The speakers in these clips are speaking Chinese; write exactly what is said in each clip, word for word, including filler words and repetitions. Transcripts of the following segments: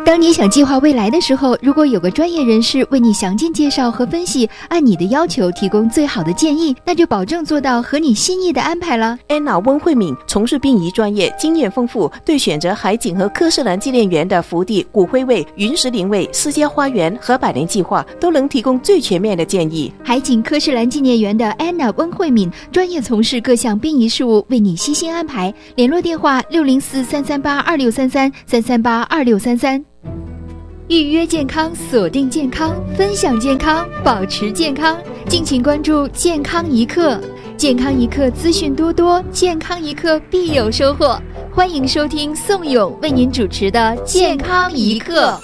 当你想计划未来的时候，如果有个专业人士为你详尽介绍和分析，按你的要求提供最好的建议，那就保证做到合你心意的安排了。 安娜温慧敏从事殡仪专业，经验丰富，对选择海景和科士兰纪念园的福地、骨灰位、云石林位、私家花园和百年计划都能提供最全面的建议。 海景科士兰纪念园的安娜温慧敏专业从事各项殡仪事务，为你悉心安排。联络电话六零四三三八二六三三三三八二六三三。预约健康，锁定健康，分享健康，保持健康。敬请关注健康一刻，健康一刻资讯多多，健康一刻必有收获。欢迎收听宋勇为您主持的健康一刻。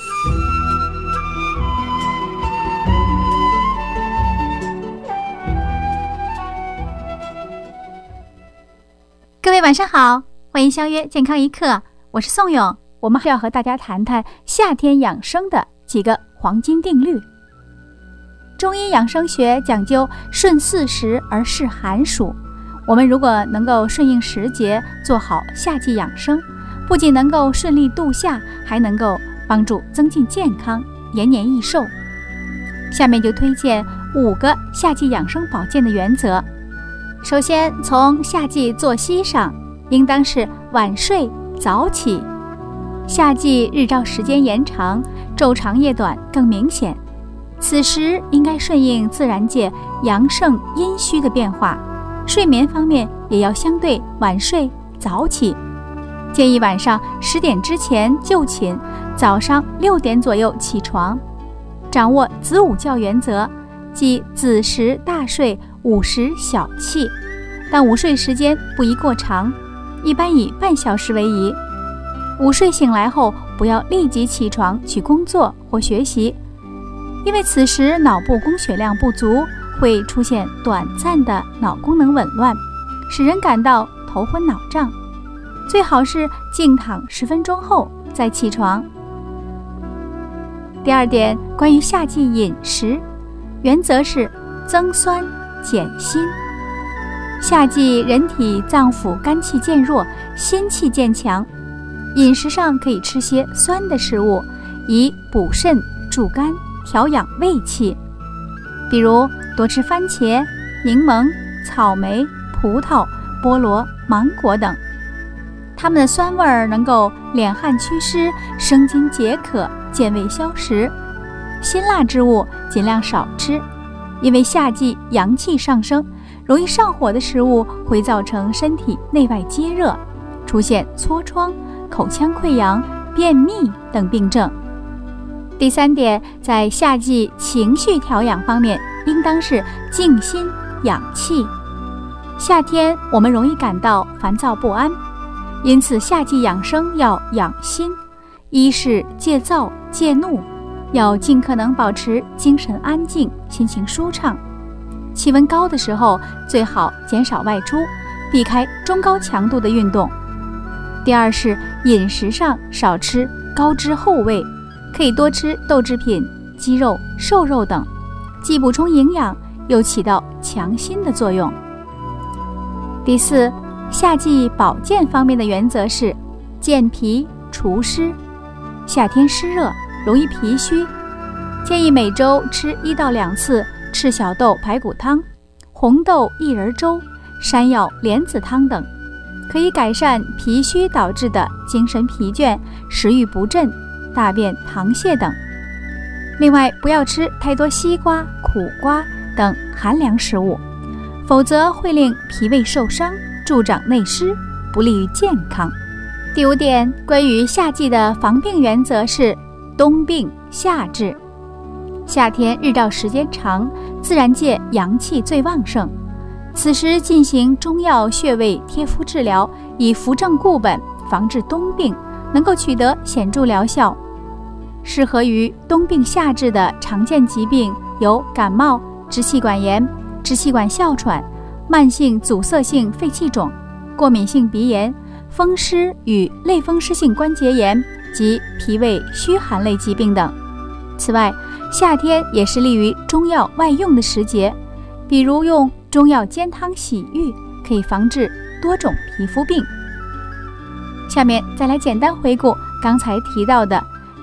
各位晚上好，欢迎相约健康一刻，我是宋勇。我们还要和大家谈谈夏天养生的几个黄金定律。中医养生学讲究顺四时而适寒暑，我们如果能够顺应时节，做好夏季养生，不仅能够顺利度夏，还能够帮助增进健康，延年益寿。下面就推荐五个夏季养生保健的原则。首先，从夏季作息上，应当是晚睡早起。夏季日照时间延长，昼长夜短更明显，此时应该顺应自然界阳盛阴虚的变化，睡眠方面也要相对晚睡早起。建议晚上十点之前就寝，早上六点左右起床，掌握子午觉原则，即子时大睡，午时小憩，但午睡时间不宜过长，一般以半小时为宜。午睡醒来后，不要立即起床去工作或学习，因为此时脑部供血量不足，会出现短暂的脑功能紊乱，使人感到头昏脑胀。最好是静躺十分钟后再起床。第二点，关于夏季饮食，原则是增酸减辛。夏季人体脏腑肝气渐弱，心气渐强，饮食上可以吃些酸的食物，以补肾助肝，调养胃气。比如多吃番茄、柠檬、草莓、葡萄、菠萝、芒果等，它们的酸味儿能够敛汗祛湿，生津解渴，健胃消食。辛辣之物尽量少吃，因为夏季阳气上升，容易上火的食物会造成身体内外皆热，出现痤疮、口腔溃疡、便秘等病症。第三点，在夏季情绪调养方面，应当是静心养气。夏天我们容易感到烦躁不安，因此夏季养生要养心。一是戒躁戒怒，要尽可能保持精神安静，心情舒畅。气温高的时候，最好减少外出，避开中高强度的运动。第二是饮食上少吃高脂厚味，可以多吃豆制品、鸡肉、瘦肉等，既补充营养，又起到强心的作用。第四，夏季保健方面的原则是健脾除湿。夏天湿热，容易脾虚，建议每周吃一到两次赤小豆排骨汤、红豆薏仁粥、山药莲子汤等，可以改善脾虚导致的精神疲倦、食欲不振、大便溏泻等。另外，不要吃太多西瓜、苦瓜等寒凉食物，否则会令脾胃受伤，助长内湿，不利于健康。第五点，关于夏季的防病原则是冬病夏治。夏天日照时间长，自然界阳气最旺盛，此时进行中药穴位贴敷治疗，以扶正固本，防治冬病，能够取得显著疗效。适合于冬病夏治的常见疾病有感冒、支气管炎、支气管哮喘、慢性阻塞性肺气肿、过敏性鼻炎、风湿与类风湿性关节炎及脾胃虚寒类疾病等。此外，夏天也是利于中药外用的时节，比如用中药煎汤洗浴，可以防治多种皮肤病。下面再来简单回顾刚才提到的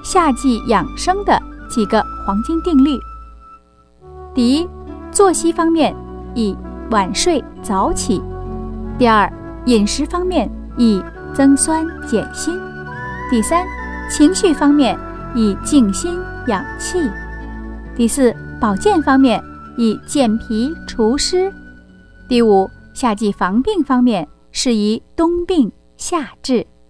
夏季养生的几个黄金定律。第一，作息方面宜晚睡早起。第二，饮食方面宜增酸减辛。第三，情绪方面宜静心养气。第四，保健方面宜健脾除湿。第五，夏季防病方面适宜冬病夏治。